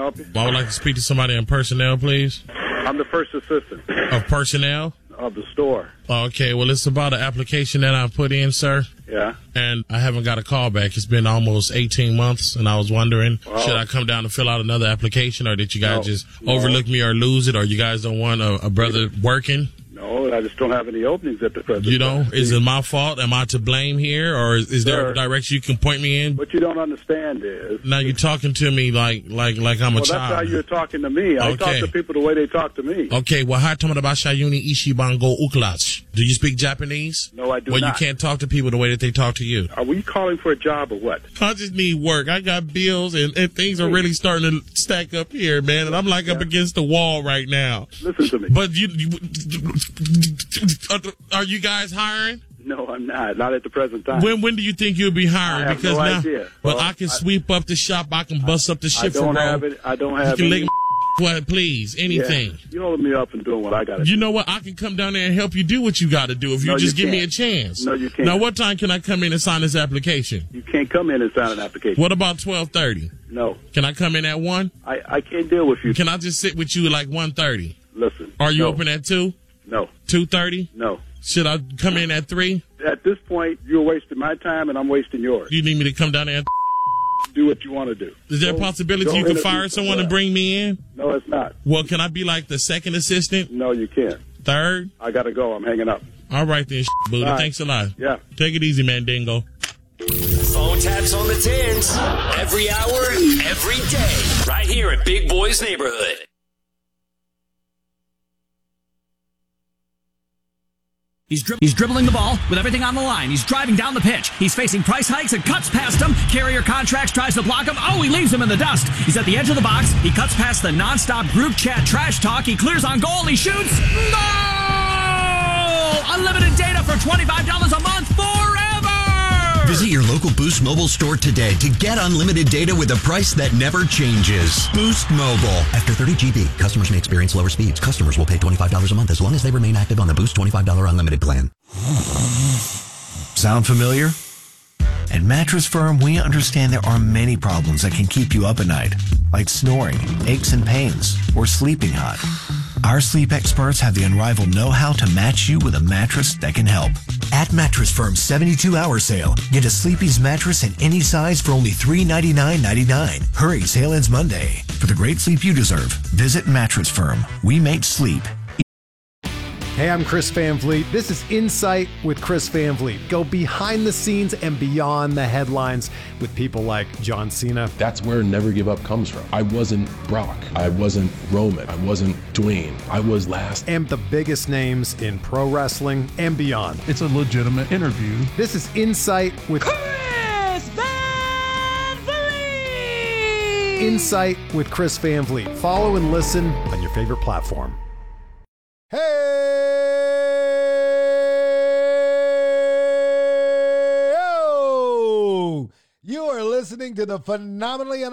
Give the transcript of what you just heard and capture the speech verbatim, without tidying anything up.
help you? I would like to speak to somebody in personnel, please. I'm the first assistant Of personnel? of the store. Okay, well, it's about an application that I put in, sir. Yeah. And I haven't got a call back. It's been almost eighteen months, and I was wondering, Well, should I come down and fill out another application, or did you guys No, just no. overlook me or lose it, or you guys don't want a, a brother working? No, I just don't have any openings at the present You know, time. is it my fault? Am I to blame here, or is, is there Sir. a direction you can point me in? What you don't understand is... Now you're talking to me like like like I'm a Well, that's child. how you're talking to me. I talk Okay. to people the way they talk to me. Okay, well, how talking about Shayuni Ishibango Uklach? Do you speak Japanese? No, I do well, not. you can't talk to people the way that they talk to you. Are we calling for a job or what? I just need work. I got bills, and, and things are really starting to stack up here, man. And I'm like up Yeah. against the wall right now. Listen to me. But you, you are you guys hiring? No, I'm not. Not at the present time. When when do you think you'll be hiring? I have because no now, idea. well, Well, I can I- sweep up the shop. I can bust up the I shit for don't bro. have it. I don't You have can any... lick what, please, anything. Yeah. You holding me up and doing what I got to You do. know what? I can come down there and help you do what you got to do if you No, just you give me a can't. chance. No, you can't. Now, what time can I come in and sign this application? You can't come in and sign an application. What about twelve thirty? No. Can I come in at one? I, I can't deal with you. Can I just sit with you at like one thirty? Listen. Are you no. open at two? No. two thirty? No. Should I come in at three? At this point, you're wasting my time and I'm wasting yours. You need me to come down there? And Do what you want to do. is there a Go- possibility go you can interview fire someone somewhere. and bring me in? No, it's not. Well, can I be like the second assistant? No, you can't. Third? I got to go. I'm hanging up. All right then, Buddha. All right. Thanks a lot. Yeah. Take it easy, man, Dingo. Phone taps on the tins. Every hour, every day. Right here at Big Boy's Neighborhood. He's, dri- he's dribbling the ball with everything on the line. He's driving down the pitch. He's facing price hikes and cuts past him. Carrier Contracts tries to block him. Oh, he leaves him in the dust. He's at the edge of the box. He cuts past the nonstop group chat trash talk. He clears on goal. He shoots. Goal! Unlimited data for twenty-five dollars a month forever! Visit your local Boost Mobile store today to get unlimited data with a price that never changes. Boost Mobile. After thirty gigabytes, customers may experience lower speeds. Customers will pay twenty-five dollars a month as long as they remain active on the Boost twenty-five dollars unlimited plan. Sound familiar? At Mattress Firm, we understand there are many problems that can keep you up at night, like snoring, aches and pains, or sleeping hot. Our sleep experts have the unrivaled know-how to match you with a mattress that can help. At Mattress Firm's seventy-two hour sale, get a Sleepy's mattress in any size for only three hundred ninety-nine dollars and ninety-nine cents. Hurry, sale ends Monday. For the great sleep you deserve, visit Mattress Firm. We make sleep. Hey, I'm Chris Van Vliet. This is Insight with Chris Van Vliet. Go behind the scenes and beyond the headlines with people like John Cena. That's where Never Give Up comes from. I wasn't Brock. I wasn't Roman. I wasn't Dwayne. I was last. And the biggest names in pro wrestling and beyond. It's a legitimate interview. This is Insight with Chris Van Vliet. Insight with Chris Van Vliet. Follow and listen on your favorite platform. Hey! Oh! You are listening to the phenomenally